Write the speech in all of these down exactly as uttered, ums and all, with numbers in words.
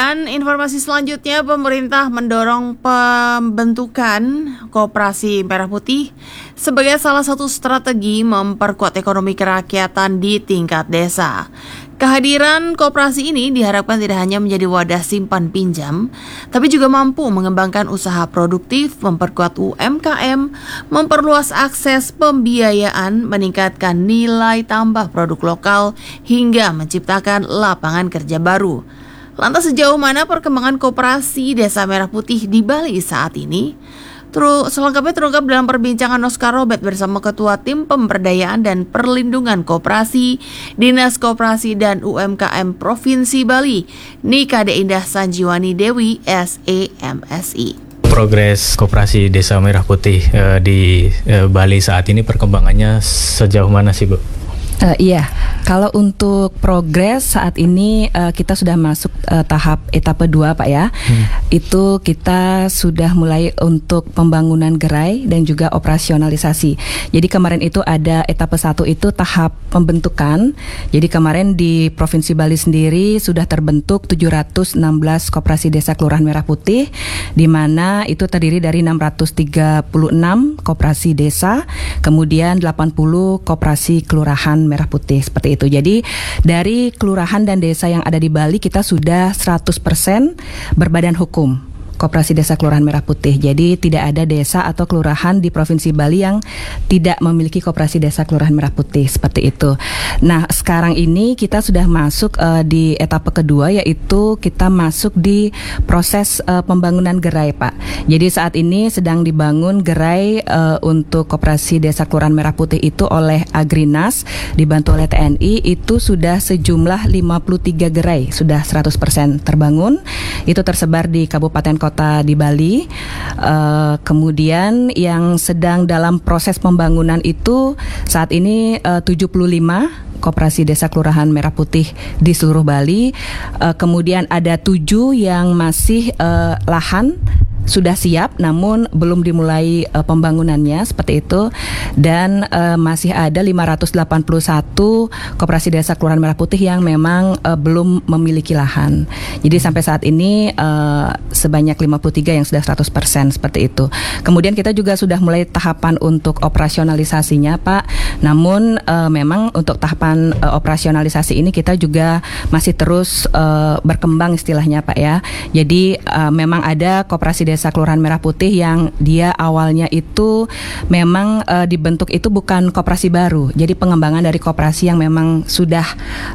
Dan informasi selanjutnya, pemerintah mendorong pembentukan Koperasi Merah Putih sebagai salah satu strategi memperkuat ekonomi kerakyatan di tingkat desa. Kehadiran koperasi ini diharapkan tidak hanya menjadi wadah simpan pinjam, tapi juga mampu mengembangkan usaha produktif, memperkuat U M K M, memperluas akses pembiayaan, meningkatkan nilai tambah produk lokal, hingga menciptakan lapangan kerja baru. Lantas sejauh mana perkembangan Koperasi Desa Merah Putih di Bali saat ini? Terus selengkapnya terungkap dalam perbincangan Oscar Robert bersama Ketua Tim Pemberdayaan dan Perlindungan Koperasi Dinas Koperasi dan U M K M Provinsi Bali, Nikade Indah Sanjiwani Dewi, S E M S I. Progres Koperasi Desa Merah Putih uh, di uh, Bali saat ini perkembangannya sejauh mana sih, Bu? Uh, iya, kalau untuk progres saat ini uh, kita sudah masuk uh, tahap etape dua, Pak ya. Hmm. Itu kita sudah mulai untuk pembangunan gerai dan juga operasionalisasi. Jadi kemarin itu ada etape satu itu tahap pembentukan. Jadi kemarin di Provinsi Bali sendiri sudah terbentuk tujuh ratus enam belas Koperasi Desa Kelurahan Merah Putih, di mana itu terdiri dari enam ratus tiga puluh enam koperasi desa, kemudian delapan puluh koperasi kelurahan Merah Putih, seperti itu. Jadi dari kelurahan dan desa yang ada di Bali kita sudah seratus persen berbadan hukum Koperasi Desa Kelurahan Merah Putih. Jadi tidak ada desa atau kelurahan di Provinsi Bali yang tidak memiliki Koperasi Desa Kelurahan Merah Putih, seperti itu. Nah, sekarang ini kita sudah masuk uh, di etape kedua, yaitu kita masuk di proses uh, pembangunan gerai, Pak. Jadi saat ini sedang dibangun gerai uh, untuk Koperasi Desa Kelurahan Merah Putih itu oleh Agrinas dibantu oleh T N I. Itu sudah sejumlah lima puluh tiga gerai, sudah seratus persen terbangun. Itu tersebar di Kabupaten Kota di Bali. Uh, kemudian yang sedang dalam proses pembangunan itu saat ini uh, tujuh puluh lima Koperasi Desa Kelurahan Merah Putih di seluruh Bali. Uh, kemudian ada tujuh yang masih uh, lahan sudah siap namun belum dimulai uh, pembangunannya, seperti itu. Dan uh, masih ada lima ratus delapan puluh satu Koperasi Desa Kelurahan Merah Putih yang memang uh, belum memiliki lahan. Jadi sampai saat ini uh, sebanyak lima puluh tiga yang sudah seratus persen, seperti itu. Kemudian kita juga sudah mulai tahapan untuk operasionalisasinya, Pak. Namun uh, memang untuk tahapan uh, operasionalisasi ini kita juga masih terus uh, berkembang istilahnya, Pak ya. Jadi uh, memang ada Koperasi Desa Desa Kelurahan Merah Putih yang dia awalnya itu memang uh, dibentuk itu bukan koperasi baru. Jadi pengembangan dari koperasi yang memang sudah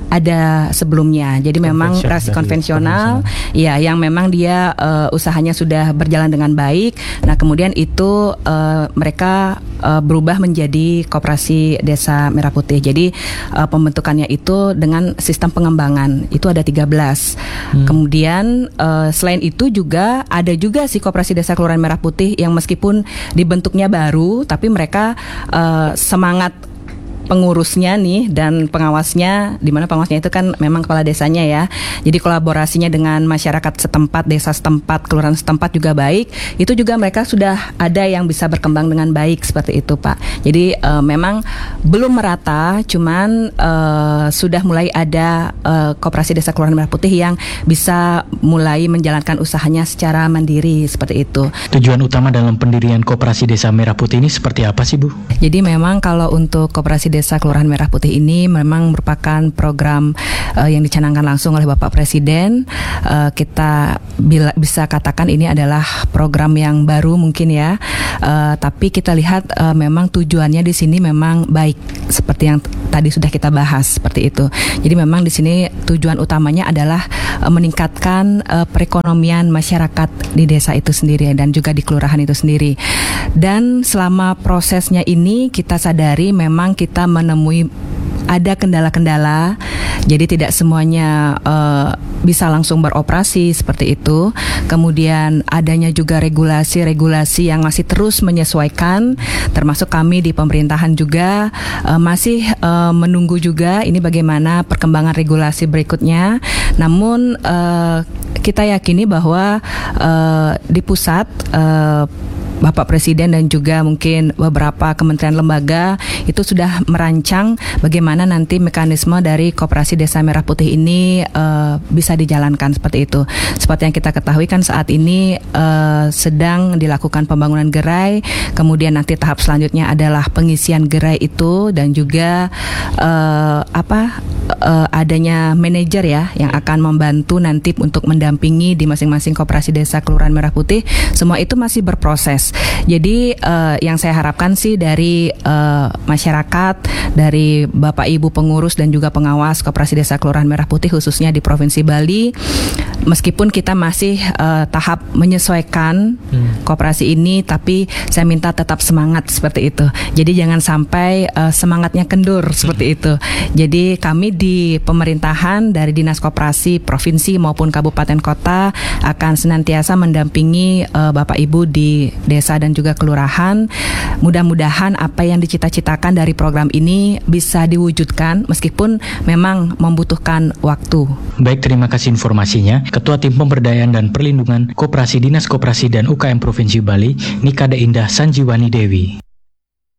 ada sebelumnya. Jadi memang koperasi konvensional, ya, yang memang dia uh, usahanya sudah berjalan dengan baik. Nah, kemudian itu uh, mereka uh, berubah menjadi Koperasi Desa Merah Putih. Jadi uh, pembentukannya itu dengan sistem pengembangan itu ada tiga belas. Hmm. Kemudian uh, selain itu juga ada juga sih Koperasi Desa Kelurahan Merah Putih yang meskipun dibentuknya baru, tapi mereka uh, semangat pengurusnya nih dan pengawasnya, di mana pengawasnya itu kan memang kepala desanya ya. Jadi kolaborasinya dengan masyarakat setempat, desa setempat, kelurahan setempat juga baik. Itu juga mereka sudah ada yang bisa berkembang dengan baik, seperti itu, Pak. Jadi uh, memang belum merata, cuman uh, sudah mulai ada uh, Koperasi Desa Kelurahan Merah Putih yang bisa mulai menjalankan usahanya secara mandiri, seperti itu. Tujuan utama dalam pendirian Koperasi Desa Merah Putih ini seperti apa sih, Bu? Jadi memang kalau untuk Koperasi Desa Kelurahan Merah Putih ini memang merupakan program uh, yang dicanangkan langsung oleh Bapak Presiden. Uh, kita bila, bisa katakan ini adalah program yang baru mungkin ya, uh, tapi kita lihat uh, memang tujuannya di sini memang baik, seperti yang tadi sudah kita bahas, seperti itu. Jadi memang di sini tujuan utamanya adalah uh, meningkatkan uh, perekonomian masyarakat di desa itu sendiri dan juga di kelurahan itu sendiri. Dan selama prosesnya ini kita sadari memang kita menemui ada kendala-kendala, jadi tidak semuanya uh, bisa langsung beroperasi seperti itu. Kemudian adanya juga regulasi-regulasi yang masih terus menyesuaikan, termasuk kami di pemerintahan juga uh, masih uh, menunggu juga ini bagaimana perkembangan regulasi berikutnya. Namun uh, kita yakini bahwa uh, di pusat uh, Bapak Presiden dan juga mungkin beberapa kementerian lembaga itu sudah merancang bagaimana nanti mekanisme dari Koperasi Desa Merah Putih ini uh, bisa dijalankan seperti itu. Seperti yang kita ketahui kan saat ini uh, sedang dilakukan pembangunan gerai, kemudian nanti tahap selanjutnya adalah pengisian gerai itu dan juga uh, apa uh, adanya manajer ya yang akan membantu nanti untuk mendampingi di masing-masing Koperasi Desa Kelurahan Merah Putih. Semua itu masih berproses. Jadi uh, yang saya harapkan sih dari uh, masyarakat, dari Bapak Ibu pengurus dan juga pengawas Koperasi Desa Kelurahan Merah Putih khususnya di Provinsi Bali, meskipun kita masih uh, tahap menyesuaikan hmm. koperasi ini, tapi saya minta tetap semangat seperti itu. Jadi jangan sampai uh, semangatnya kendur seperti hmm. itu. Jadi kami di pemerintahan dari Dinas Koperasi Provinsi maupun Kabupaten Kota akan senantiasa mendampingi uh, Bapak Ibu di desa dan juga kelurahan. Mudah-mudahan apa yang dicita-citakan dari program ini bisa diwujudkan meskipun memang membutuhkan waktu. Baik, terima kasih informasinya. Ketua Tim Pemberdayaan dan Perlindungan Koperasi Dinas Koperasi dan U K M Provinsi Bali, Nikada Indah Sanjiwani Dewi.